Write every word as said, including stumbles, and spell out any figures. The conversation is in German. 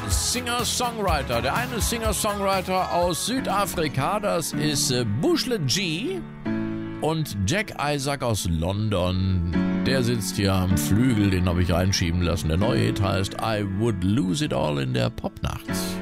Singer-Songwriter. Der eine Singer-Songwriter aus Südafrika, das ist äh, Bushle G. Und Jack Isaac aus London, der sitzt hier am Flügel, den habe ich reinschieben lassen. Der neue Hit heißt I Would Lose It All in der Popnacht.